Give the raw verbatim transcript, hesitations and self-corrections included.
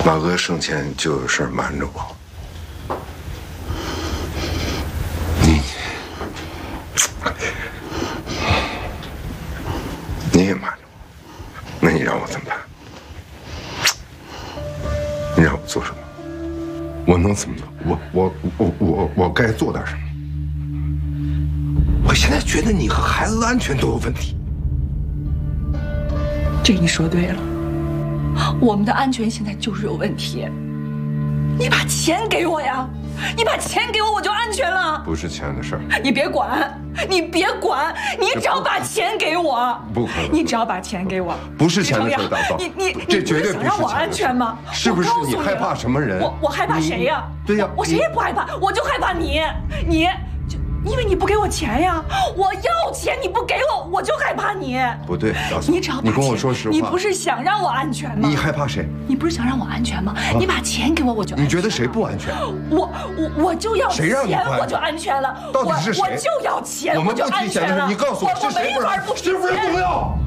老哥生前就有事瞒着我，你，你也瞒着我，那你让我怎么办？你让我做什么？我能怎么做？我我我我我该做点什么？我现在觉得你和孩子的安全都有问题。 这你说对了，我们的安全现在就是有问题。你把钱给我呀！你把钱给我，我就安全了。 不是钱的事儿。 你别管，你别管，你只要把钱给我。 不可能。 你只要把钱给我。 不是钱的事儿，大嫂。 你你这绝对想让我安全吗？ 是不是你害怕什么人？ 我我害怕谁呀？ 对呀， 我谁也不害怕，我就害怕你，你。因为你不给我钱呀，我要钱你不给我，我就害怕你。 不对，大嫂， 你只要把钱， 你跟我说实话， 你不是想让我安全吗？ 你害怕谁？ 你不是想让我安全吗？你把钱给我，我就安全了。 你觉得谁不安全？ 我我我就要钱，我就安全了。 到底是谁？ 我就要钱， 我们不提钱的事，你告诉我是谁不安？ 师傅不要。